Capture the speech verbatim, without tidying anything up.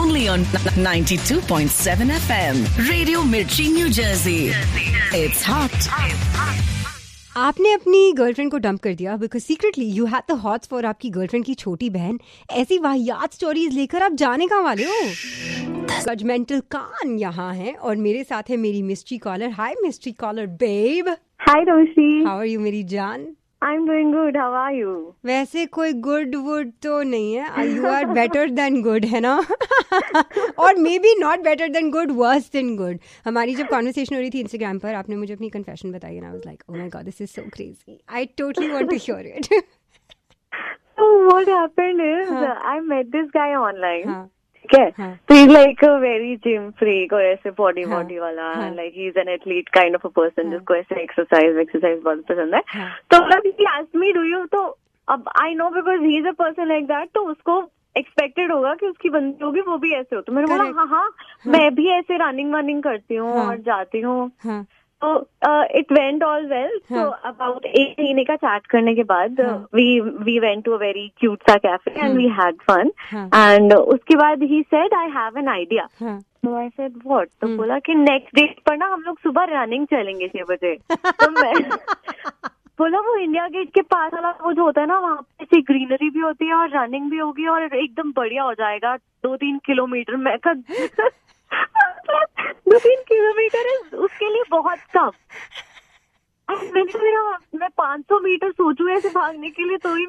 only on ninety-two point seven F M. Radio Mirchi, New Jersey. It's hot. आपने अपनी girlfriend को dump कर दिया because secretly you had the hots for आपकी girlfriend की छोटी बहन. ऐसी वाहियात स्टोरीज लेकर आप जाने कहाँ वाले हो? जजमेंटल कान यहाँ है और मेरे साथ है मेरी mystery collar. Hi mystery collar babe. Hi Roshi. How are you मेरी जान? I am doing good. How are you? वैसे कोई गुड वुड तो नहीं है. You are better than good, है ना? और may be not better than good, worse than good. हमारी जब कॉन्वर्सेशन हो रही थी इंस्टाग्राम पर, आपने मुझे अपनी कन्फेशन बताई and I was like, oh my God, this is so crazy. I totally want to here it. So what happened is हाँ. I met this guy online. हाँ. ठीक है. हाँ. So he's like a very gym freak और ऐसे body हाँ. body वाला. हाँ. Like he's an athlete kind of a person. हाँ. जिसको ऐसे exercise exercise बहुत पसंद है. हाँ. तो मतलब he asked me, do you? तो अब I know because he's a person like that. तो उसको एक्सपेक्टेड होगा कि उसकी बंदी होगी वो भी ऐसे हो. तो मैंने बोला हाँ हाँ मैं भी ऐसे रनिंग वनिंग करती हूँ और जाती हूँ. तो it went all well. So about एक महीने का चैट करने के बाद we we went to a very cute सा cafe and we had fun. And उसके बाद he said I have an idea. तो आई सेड व्हाट? तो बोला कि नेक्स्ट डे पर ना हम लोग सुबह रनिंग चलेंगे छह बजे. तो मैं बोला वो इंडिया गेट के पास वाला वो जो होता है ना, वहाँ पे ऐसी ग्रीनरी भी होती है और रनिंग भी होगी और एकदम बढ़िया हो जाएगा. दो तीन किलोमीटर मैं कर दो तीन किलोमीटर है उसके लिए बहुत कम. मैंने मैं पाँच सौ मीटर सोचू ऐसे भागने के लिए तो ही